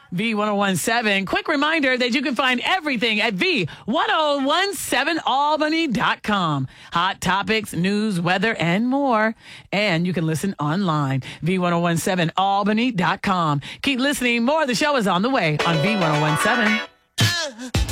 V1017. Quick reminder that you can find everything at V1017Albany.com. Hot topics, news, weather, and more. And you can listen online. V1017Albany.com. Keep listening. More of the show is on the way on V1017.